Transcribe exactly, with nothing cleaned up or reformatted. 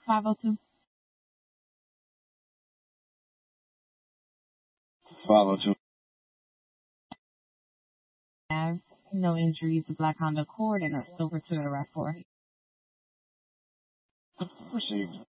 five oh two? five oh two. Have no injuries, a black Honda Accord, and a silver Toyota RAV four. Received.